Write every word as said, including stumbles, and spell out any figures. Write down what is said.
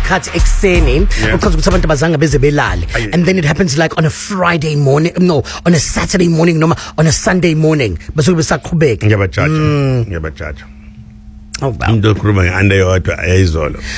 ngesikhathi ekseni because ukuthi abantu bazange beze belale, and then it happens like on a Friday morning, no, on a Saturday morning, noma on a Sunday morning basuke besaqhubeka. Ngiyabajaja ngiyabajaja oh wow into khuluma ngeanda yodwa ayizolo.